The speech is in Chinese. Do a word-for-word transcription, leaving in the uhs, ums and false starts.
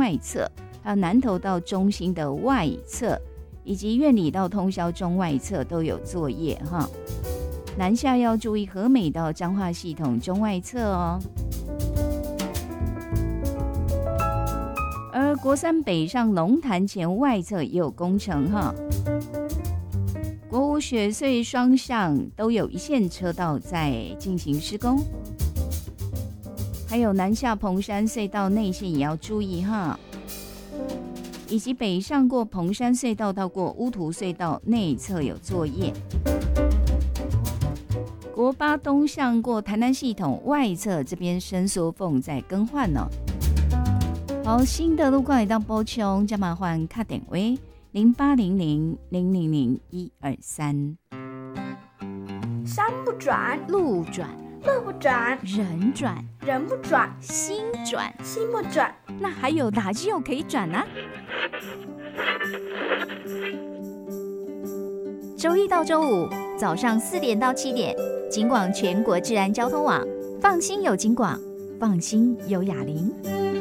外侧，还有南投到中心的外侧，以及苑里到通霄中外侧都有作业哈。南下要注意和美到彰化系统中外侧哦。而国三北上龙潭前外侧也有工程哈。国五雪隧双向都有一线车道在进行施工，还有南下蓬山隧道内线也要注意哈，以及北上过蓬山隧道到过乌涂隧道内侧有作业。国八东向过台南系统外侧这边伸缩缝在更换哦。好，新的路况也到波琼，加麻烦卡点位零八零零零零零一二三。 山不转路转， 路不转人转， 人不转心转， 心不转。 那还有哪只有可以转呢、啊？周一到周五早上四点到七点，警广全国治安交通网，放心有警广，放心有雅铃。